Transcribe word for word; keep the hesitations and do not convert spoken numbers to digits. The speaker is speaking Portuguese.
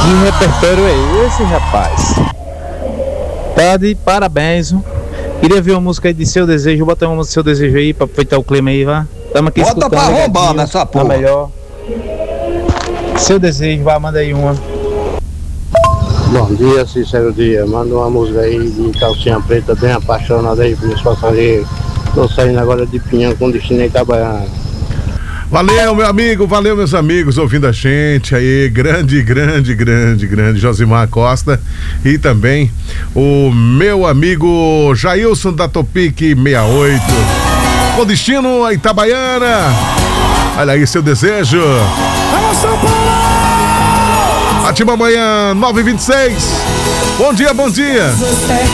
Que repertório é esse, rapaz? Tá de parabéns. Viu? Queria ver uma música aí de Seu Desejo. Vou botar uma música de Seu Desejo aí pra aproveitar o clima aí, vá. Tamo aqui Bota pra roubar nessa porra. Tá melhor. Seu Desejo, vai, manda aí uma. Bom dia, Cícero Dia. Manda uma música aí de calcinha preta, bem apaixonada aí, meus passageiros. Tô saindo agora de Pinhão com destino em Itabaiana. Valeu, meu amigo, valeu, meus amigos, ouvindo a gente aí, grande, grande, grande, grande Josimar Costa e também o meu amigo Jailson da Topic sessenta e oito, com destino a Itabaiana. Olha aí, Seu Desejo. Ativa amanhã, nove e vinte e seis. Bom dia, bom dia.